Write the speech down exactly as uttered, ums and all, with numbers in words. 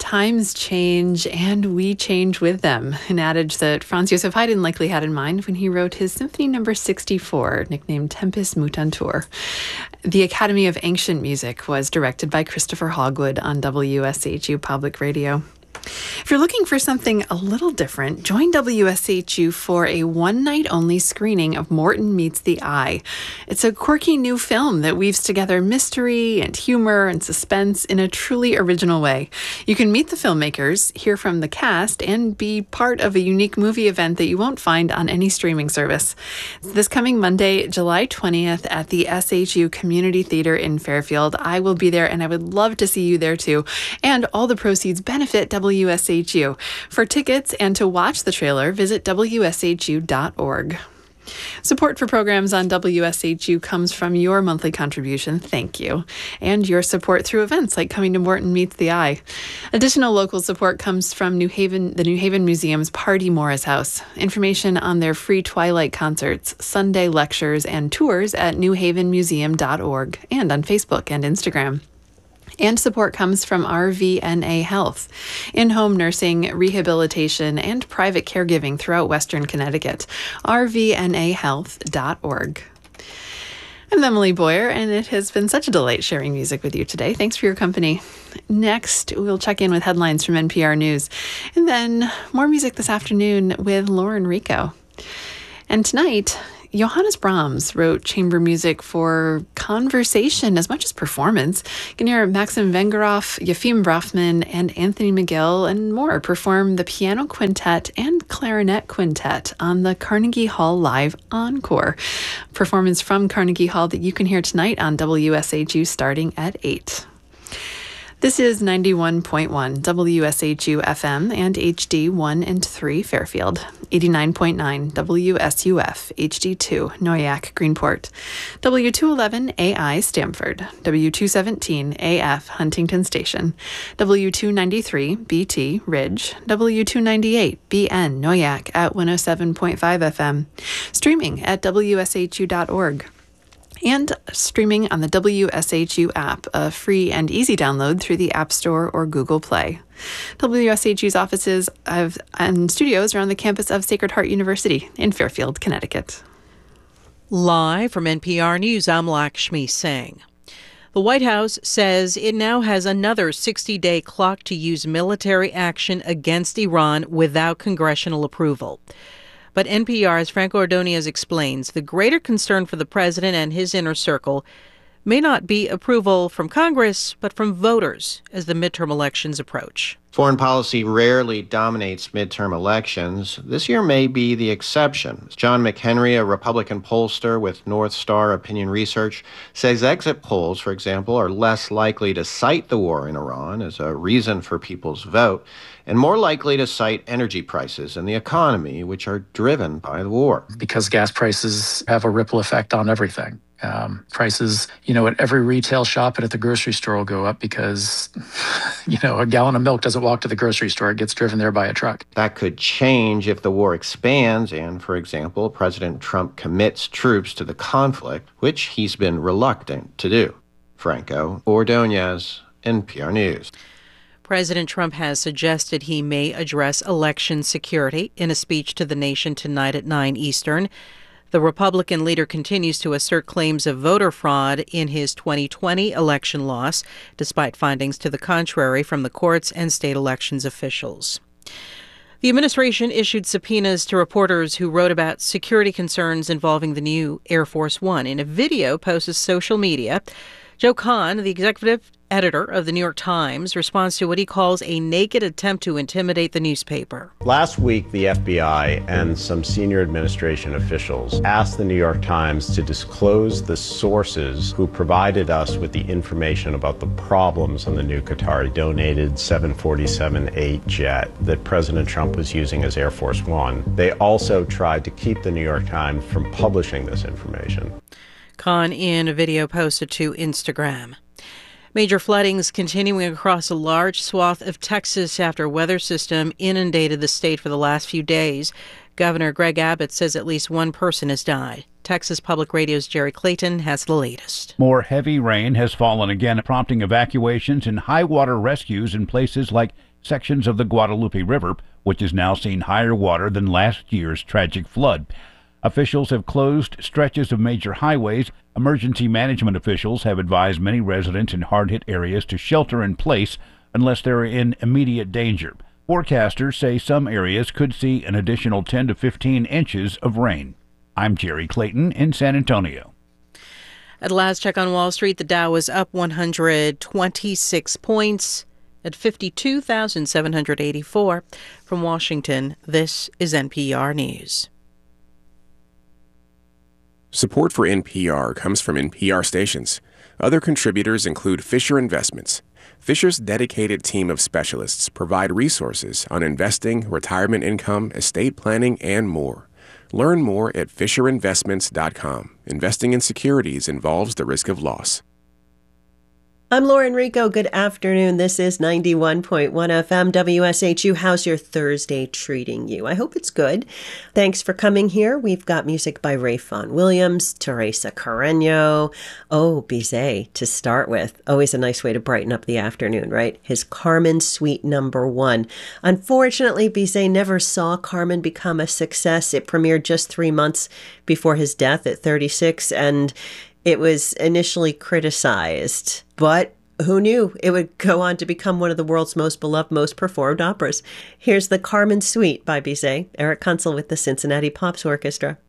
times change and we change with them. An adage that Franz Josef Haydn likely had in mind when he wrote his Symphony Number sixty-four, nicknamed Tempus Mutantur. The Academy of Ancient Music was directed by Christopher Hogwood on W S H U Public Radio. If you're looking for something a little different, join W S H U for a one-night-only screening of Morton Meets the Eye. It's a quirky new film that weaves together mystery and humor and suspense in a truly original way. You can meet the filmmakers, hear from the cast, and be part of a unique movie event that you won't find on any streaming service. This coming Monday, July twentieth, at the S H U Community Theater in Fairfield. I will be there, and I would love to see you there too. And all the proceeds benefit W S H U. For tickets and to watch the trailer, visit W S H U dot org. Support for programs on W S H U comes from your monthly contribution, thank you, and your support through events like coming to Morton Meets the Eye. Additional local support comes from New Haven, the New Haven Museum's Party Morris House. Information on their free Twilight concerts, Sunday lectures, and tours at new haven museum dot org and on Facebook and Instagram. And support comes from R V N A Health, in-home nursing, rehabilitation, and private caregiving throughout Western Connecticut. R V N A health dot org. I'm Emily Boyer, and it has been such a delight sharing music with you today. Thanks for your company. Next, we'll check in with headlines from N P R News, and then more music this afternoon with Lauren Rico. And tonight, Johannes Brahms wrote chamber music for conversation as much as performance. You can hear Maxim Vengerov, Yefim Brafman, and Anthony McGill and more perform the piano quintet and clarinet quintet on the Carnegie Hall Live Encore. Performance from Carnegie Hall that you can hear tonight on W S H U starting at eight. This is ninety-one point one W S H U F M and H D one and three Fairfield, eighty-nine point nine W S U F H D two Noyac Greenport, W two eleven A I Stamford, W two seventeen A F Huntington Station, W two ninety-three B T Ridge, W two ninety-eight B N Noyac at one oh seven point five F M, streaming at W S H U dot org. And streaming on the W S H U app, a free and easy download through the App Store or Google Play. W S H U's offices have, and studios are on the campus of Sacred Heart University in Fairfield, Connecticut. Live from N P R News, I'm Lakshmi Singh. The White House says it now has another sixty-day clock to use military action against Iran without congressional approval. But N P R's Franco Ordonez explains the greater concern for the president and his inner circle may not be approval from Congress, but from voters as the midterm elections approach. Foreign policy rarely dominates midterm elections. This year may be the exception. John McHenry, a Republican pollster with North Star Opinion Research, says exit polls, for example, are less likely to cite the war in Iran as a reason for people's vote, and more likely to cite energy prices and the economy, which are driven by the war. Because gas prices have a ripple effect on everything. Um, prices, you know, at every retail shop and at the grocery store will go up because, you know, a gallon of milk doesn't walk to the grocery store. It gets driven there by a truck. That could change if the war expands and, for example, President Trump commits troops to the conflict, which he's been reluctant to do. Franco Ordonez, N P R News. President Trump has suggested he may address election security in a speech to the nation tonight at nine Eastern. The Republican leader continues to assert claims of voter fraud in his twenty twenty election loss, despite findings to the contrary from the courts and state elections officials. The administration issued subpoenas to reporters who wrote about security concerns involving the new Air Force One. In a video posted to social media, Joe Kahn, the executive editor of the New York Times, responds to what he calls a naked attempt to intimidate the newspaper. Last week, the F B I and some senior administration officials asked the New York Times to disclose the sources who provided us with the information about the problems on the new Qatari-donated seven forty-seven eight jet that President Trump was using as Air Force One. They also tried to keep the New York Times from publishing this information. Kahn in a video posted to Instagram. Major floodings continuing across a large swath of Texas after a weather system inundated the state for the last few days. Governor Greg Abbott says at least one person has died. Texas Public Radio's Jerry Clayton has the latest. More heavy rain has fallen again, prompting evacuations and high water rescues in places like sections of the Guadalupe River, which has now seen higher water than last year's tragic flood. Officials have closed stretches of major highways. Emergency management officials have advised many residents in hard-hit areas to shelter in place unless they're in immediate danger. Forecasters say some areas could see an additional ten to fifteen inches of rain. I'm Jerry Clayton in San Antonio. At last check on Wall Street, the Dow was up one hundred twenty-six points at fifty-two thousand seven hundred eighty-four. From Washington, this is N P R News. Support for N P R comes from N P R stations. Other contributors include Fisher Investments. Fisher's dedicated team of specialists provide resources on investing, retirement income, estate planning, and more. Learn more at fisher investments dot com. Investing in securities involves the risk of loss. I'm Lauren Rico. Good afternoon. This is ninety-one point one F M W S H U. How's your Thursday treating you? I hope it's good. Thanks for coming here. We've got music by Ray Vaughan Williams, Teresa Carreño, oh, Bizet to start with. Always a nice way to brighten up the afternoon, right? His Carmen Suite number one. Unfortunately, Bizet never saw Carmen become a success. It premiered just three months before his death at thirty-six, and it was initially criticized, but who knew it would go on to become one of the world's most beloved, most performed operas. Here's the Carmen Suite by Bizet, Eric Kunzel with the Cincinnati Pops Orchestra.